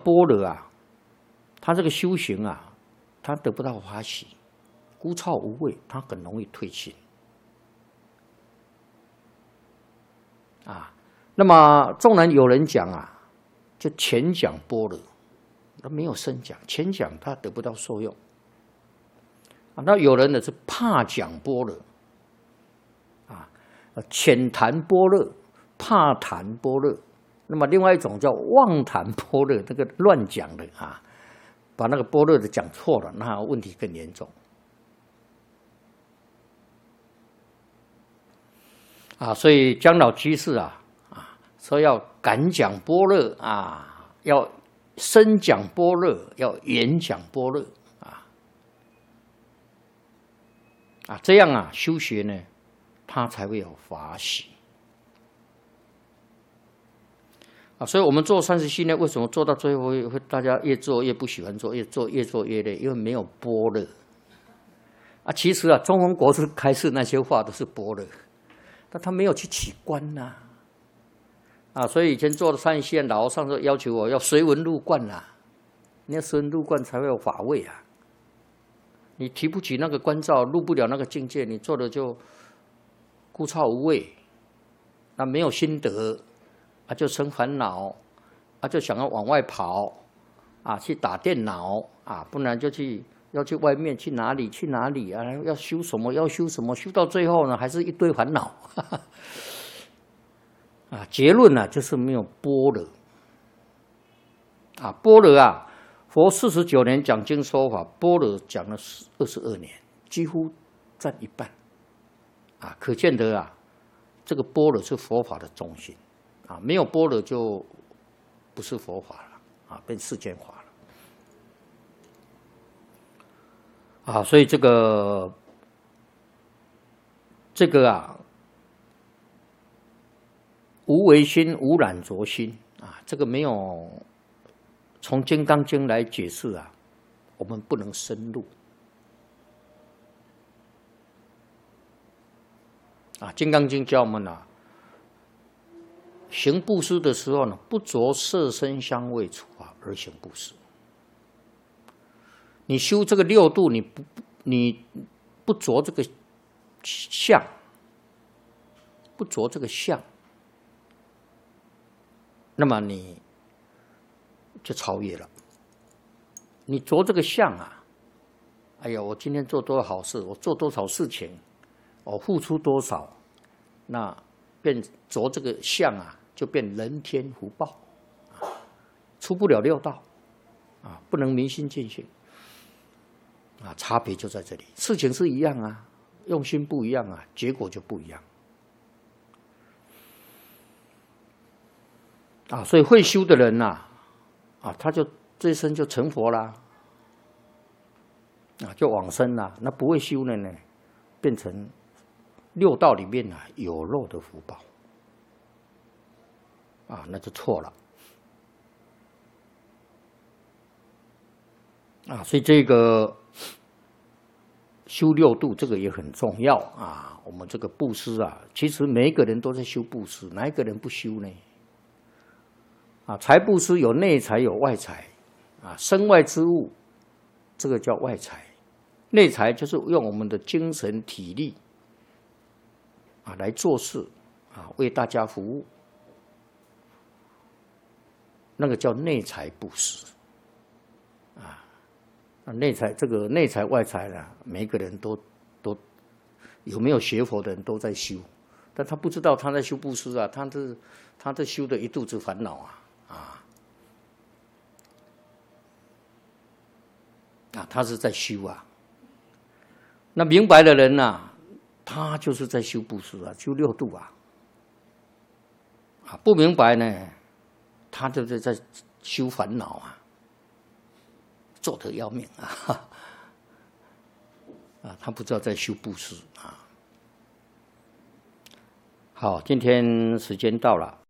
般若啊，他这个修行啊，他得不到法喜，枯燥无味，他很容易退心。那么纵然有人讲啊，就浅讲般若，他没有深讲，浅讲他得不到受用。那有人呢是怕讲般若，浅谈般若，怕谈般若。那么另外一种叫妄谈般若，这个乱讲的啊，把那个般若的讲错了，那问题更严重。所以姜老居士说要敢讲般若要深讲般若，要远讲般若这样修学呢，他才会有法喜所以我们做30系列，为什么做到最后会大家越做越不喜欢做，越做越累？因为没有般若其实中弘国师开示那些话都是般若，但他没有去起观所以以前做的30系列，老和尚说要求我要随文入观你要随文入观才会有法味你提不起那个关照，入不了那个境界，你做的就枯燥无味，那没有心得就生烦恼就想要往外跑去打电脑不然就要去外面，去哪里要修什么要修什么，修到最后呢还是一堆烦恼结论就是没有般若般若佛49年讲经说法，般若讲了22年，几乎占一半可见得这个般若是佛法的中心没有般若就不是佛法了变世间法了所以这个无为心无染着心这个没有从《金刚经》来解释我们不能深入《金刚经》教我们行布施的时候呢，不着色声香味触法而行布施。你修这个6度，你不着这个相，不着这个相，那么你就超越了。你着这个相哎呀，我今天做多少好事，我做多少事情，我付出多少，那变着这个相就变人天福报出不了6道不能明心见性差别就在这里。事情是一样用心不一样结果就不一样所以会修的人他就这一生就成佛啦就往生啦。那不会修的呢，变成6道里面有漏的福报那就错了所以这个修6度这个也很重要我们这个布施其实每一个人都在修布施，哪一个人不修呢？财布施有内财有外财身外之物，这个叫外财。内财就是用我们的精神体力来做事为大家服务，那个叫内财布施内财这个内财外财每一个人都有没有学佛的人都在修，但他不知道他在修布施他这修的一肚子烦恼他是在修那明白的人他就是在修布施修6度不明白呢，他就是在修烦恼做得要命他不知道在修布施好，今天时间到了。